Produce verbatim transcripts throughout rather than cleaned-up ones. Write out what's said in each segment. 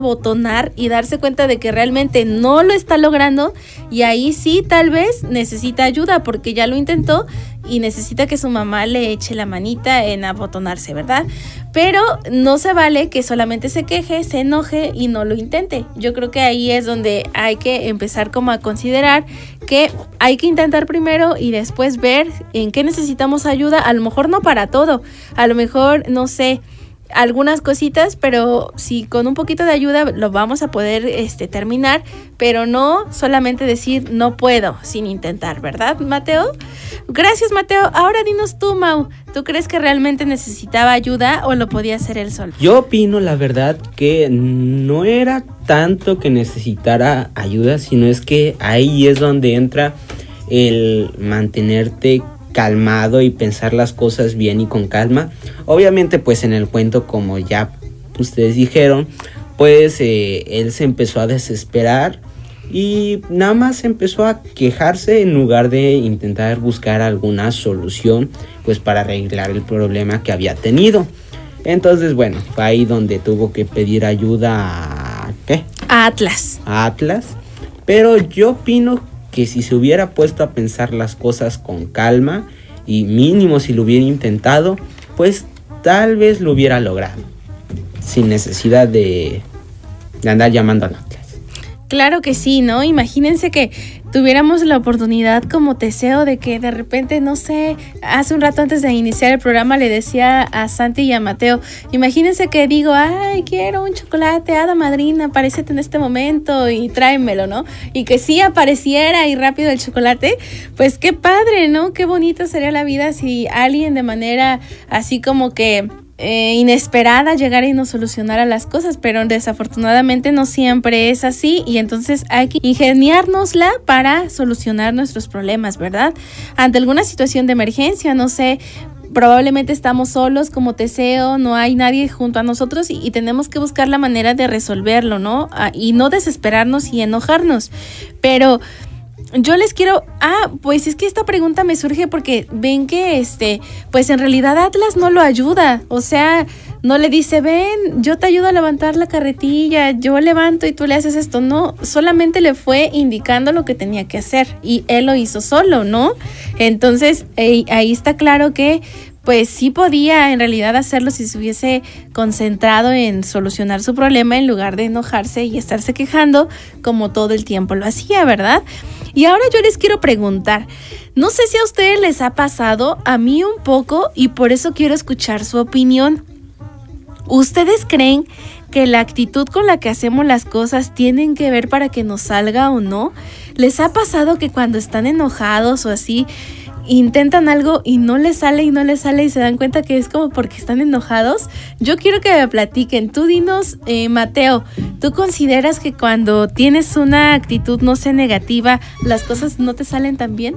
botonar y darse cuenta de que realmente no lo está logrando, y ahí sí tal vez necesita ayuda porque ya lo intentó y necesita que su mamá le eche la manita en abotonarse, ¿verdad? Pero no se vale que solamente se queje, se enoje y no lo intente. Yo creo que ahí es donde hay que empezar como a considerar que hay que intentar primero y después ver en qué necesitamos ayuda. A lo mejor no para todo, a lo mejor, no sé, algunas cositas, pero si con un poquito de ayuda lo vamos a poder este, terminar, pero no solamente decir no puedo sin intentar, ¿verdad, Mateo? Gracias, Mateo. Ahora dinos tú, Mau, ¿tú crees que realmente necesitaba ayuda o lo podía hacer él solo? Yo opino, la verdad, que no era tanto que necesitara ayuda, sino es que ahí es donde entra el mantenerte calmado y pensar las cosas bien y con calma. Obviamente, pues en el cuento, como ya ustedes dijeron, pues eh, él se empezó a desesperar y nada más empezó a quejarse en lugar de intentar buscar alguna solución, pues para arreglar el problema que había tenido. Entonces, bueno, fue ahí donde tuvo que pedir ayuda a ¿qué? A Atlas. A Atlas. Pero yo opino que si se hubiera puesto a pensar las cosas con calma y mínimo si lo hubiera intentado, pues tal vez lo hubiera logrado sin necesidad de, de andar llamando a Atlas. Claro que sí, ¿no? Imagínense que tuviéramos la oportunidad como Teseo de que de repente, no sé, hace un rato antes de iniciar el programa le decía a Santi y a Mateo, imagínense que digo, ay, quiero un chocolate, hada madrina, aparécete en este momento y tráemelo, ¿no? Y que sí apareciera y rápido el chocolate, pues qué padre, ¿no? Qué bonita sería la vida si alguien de manera así como que Eh, inesperada llegara y nos solucionara las cosas, pero desafortunadamente no siempre es así, y entonces hay que ingeniárnosla para solucionar nuestros problemas, ¿verdad? Ante alguna situación de emergencia, no sé, probablemente estamos solos como Teseo, no hay nadie junto a nosotros y, y tenemos que buscar la manera de resolverlo, ¿no? Ah, y no desesperarnos y enojarnos, pero yo les quiero, ah, pues es que esta pregunta me surge porque ven que este, pues en realidad Atlas no lo ayuda, o sea, no le dice, ven, yo te ayudo a levantar la carretilla, yo levanto y tú le haces esto, no, solamente le fue indicando lo que tenía que hacer y él lo hizo solo, ¿no? Entonces, eh, ahí está claro que pues sí podía en realidad hacerlo si se hubiese concentrado en solucionar su problema en lugar de enojarse y estarse quejando como todo el tiempo lo hacía, ¿verdad? Y ahora yo les quiero preguntar, no sé si a ustedes les ha pasado, a mí un poco, y por eso quiero escuchar su opinión. ¿Ustedes creen que la actitud con la que hacemos las cosas tienen que ver para que nos salga o no? ¿Les ha pasado que cuando están enojados o así, intentan algo y no les sale y no les sale y se dan cuenta que es como porque están enojados? Yo quiero que me platiquen. Tú dinos, eh, Mateo, ¿tú consideras que cuando tienes una actitud, no sé, negativa, las cosas no te salen tan bien?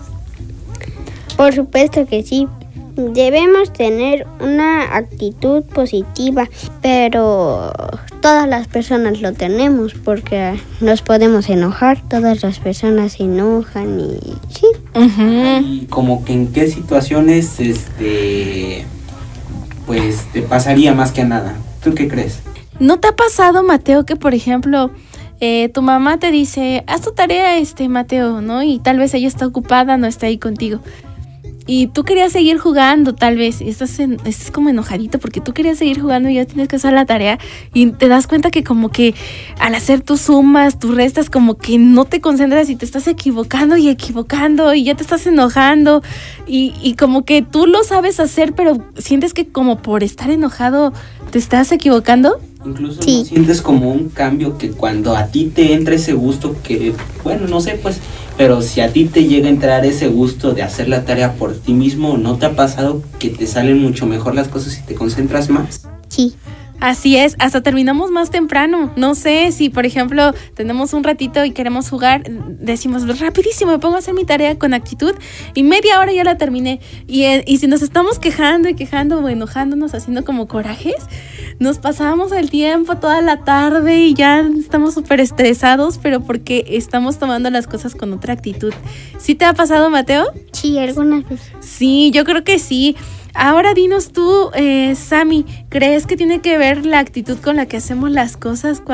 Por supuesto que sí. Debemos tener una actitud positiva, pero todas las personas lo tenemos porque nos podemos enojar, todas las personas se enojan y sí. Uh-huh. Y como que en qué situaciones este pues te pasaría más que nada. ¿Tú qué crees? ¿No te ha pasado, Mateo, que por ejemplo eh, tu mamá te dice, haz tu tarea, este Mateo, ¿no? Y tal vez ella está ocupada, no está ahí contigo. Y tú querías seguir jugando, tal vez, y estás, en, estás como enojadito porque tú querías seguir jugando y ya tienes que hacer la tarea y te das cuenta que como que al hacer tus sumas, tus restas, como que no te concentras y te estás equivocando y equivocando y ya te estás enojando y, y como que tú lo sabes hacer, pero sientes que como por estar enojado te estás equivocando. Incluso sí. ¿No sientes como un cambio que cuando a ti te entra ese gusto que, bueno, no sé, pues, pero si a ti te llega a entrar ese gusto de hacer la tarea por ti mismo, ¿no te ha pasado que te salen mucho mejor las cosas y te concentras más? Sí. Así es, hasta terminamos más temprano. No sé si, por ejemplo, tenemos un ratito y queremos jugar, decimos rapidísimo, me pongo a hacer mi tarea con actitud y media hora ya la terminé. Y, y si nos estamos quejando y quejando o enojándonos, haciendo como corajes, nos pasamos el tiempo toda la tarde y ya estamos súper estresados, pero porque estamos tomando las cosas con otra actitud. ¿Sí te ha pasado, Mateo? Sí, algunas veces. Sí, yo creo que sí. Ahora dinos tú, eh, Sammy, ¿crees que tiene que ver la actitud con la que hacemos las cosas cuando